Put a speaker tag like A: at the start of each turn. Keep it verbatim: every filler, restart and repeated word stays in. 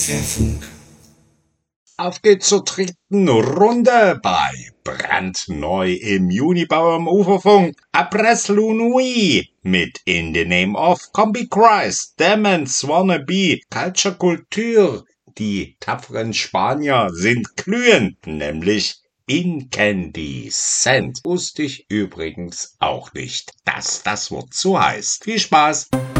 A: Pfefferfunk.
B: Auf geht's zur dritten Runde bei brandneu im Junibau am Uferfunk. Après la nuit mit In the Name of Combi Christ, Demons Wannabe, Culture Kultur. Die tapferen Spanier sind glühend, nämlich Incandescent. Wusste ich übrigens auch nicht, dass das Wort so heißt. Viel Spaß!